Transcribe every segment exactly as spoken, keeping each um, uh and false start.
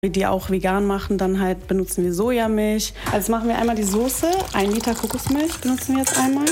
die auch vegan machen, dann halt benutzen wir Sojamilch. Also machen wir einmal die Soße, ein Liter Kokosmilch benutzen wir jetzt einmal.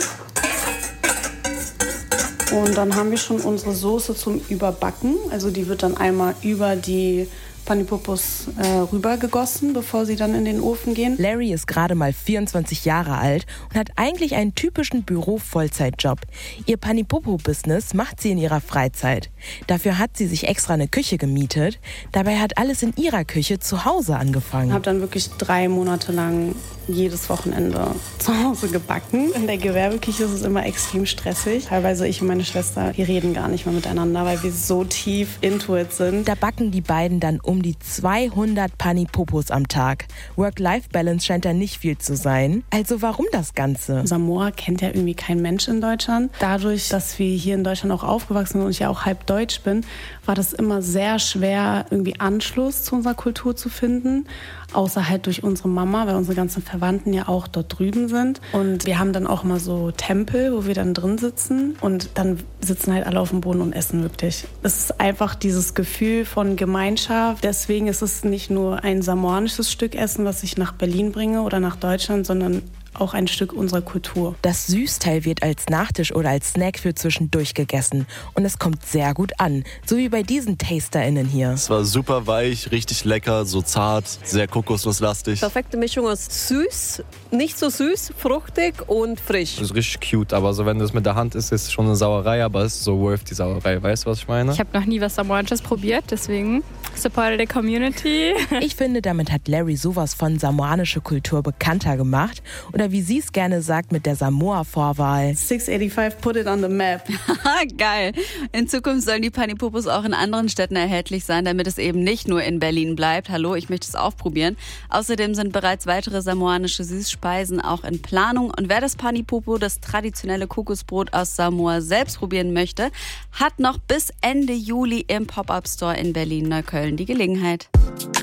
Und dann haben wir schon unsere Soße zum Überbacken. Also die wird dann einmal über die Panipopos äh, rübergegossen, bevor sie dann in den Ofen gehen. Larry ist gerade mal vierundzwanzig Jahre alt und hat eigentlich einen typischen Büro-Vollzeitjob. Ihr Panipopo-Business macht sie in ihrer Freizeit. Dafür hat sie sich extra eine Küche gemietet. Dabei hat alles in ihrer Küche zu Hause angefangen. Ich habe dann wirklich drei Monate lang jedes Wochenende zu Hause gebacken. In der Gewerbeküche ist es immer extrem stressig. Teilweise ich und meine Schwester, wir reden gar nicht mehr miteinander, weil wir so tief into it sind. Da backen die beiden dann um die zweihundert Panipopos am Tag. Work-Life-Balance scheint da nicht viel zu sein. Also warum das Ganze? Samoa kennt ja irgendwie kein Mensch in Deutschland. Dadurch, dass wir hier in Deutschland auch aufgewachsen sind und ich ja auch halb deutsch bin, war das immer sehr schwer, irgendwie Anschluss zu unserer Kultur zu finden. Außer halt durch unsere Mama, weil unsere ganzen Verwandten ja auch dort drüben sind. Und wir haben dann auch immer so Tempel, wo wir dann drin sitzen. Und dann sitzen halt alle auf dem Boden und essen wirklich. Es ist einfach dieses Gefühl von Gemeinschaft. Deswegen ist es nicht nur ein samoanisches Stück Essen, was ich nach Berlin bringe oder nach Deutschland, sondern auch ein Stück unserer Kultur. Das Süßteil wird als Nachtisch oder als Snack für zwischendurch gegessen. Und es kommt sehr gut an. So wie bei diesen TasterInnen hier. Es war super weich, richtig lecker, so zart, sehr kokosnusslastig. Perfekte Mischung aus süß, nicht so süß, fruchtig und frisch. Das ist richtig cute, aber so, wenn du es mit der Hand isst, ist es schon eine Sauerei, aber es ist so worth die Sauerei. Weißt du, was ich meine? Ich habe noch nie was Samoanisches probiert, deswegen supporte the community. Ich finde, damit hat Larry sowas von samoanische Kultur bekannter gemacht. Oder wie sie es gerne sagt mit der Samoa-Vorwahl. six eighty-five, put it on the map. Geil. In Zukunft sollen die Panipopos auch in anderen Städten erhältlich sein, damit es eben nicht nur in Berlin bleibt. Hallo, ich möchte es aufprobieren. Außerdem sind bereits weitere samoanische Süßspeisen auch in Planung. Und wer das Panipopo, das traditionelle Kokosbrot aus Samoa, selbst probieren möchte, hat noch bis Ende Juli im Pop-Up-Store in Berlin-Neukölln die Gelegenheit.